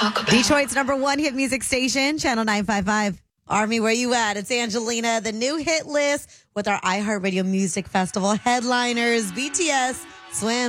Detroit's #1 hit music station, Channel 955. Army, where you at? It's Angelina, the new hit list with our iHeartRadio Music Festival headliners, BTS, Swim.